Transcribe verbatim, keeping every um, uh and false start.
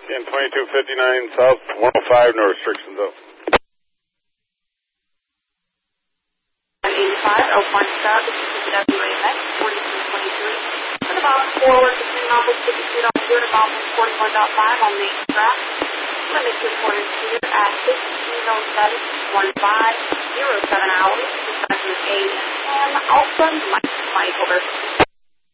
In twenty-two fifty-nine South, one oh five, no restrictions up. eighty-five, Alpine Star, this is the W A M X, forty-two twenty-three. For the bound forward between Mountain fifty-two point zero to Mountain forty-one point five on main track. Limit to reported speed at fifteen oh seven point one five oh seven hours. This is A M Alpha, Mike, Mike over.